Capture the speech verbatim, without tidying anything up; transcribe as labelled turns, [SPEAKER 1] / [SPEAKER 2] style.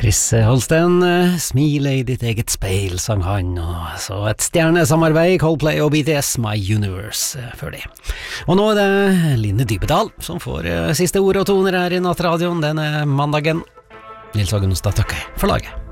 [SPEAKER 1] Chris Holsten, smile i ditt eget speil, sang han, og så et stjernesamarbeid, Coldplay og B T S, My Universe, før det. Og nå er det Line Dybedal som får siste ord og toner her i Nattradioen denne mandagen. Nils Ågen Ostad takker for laget.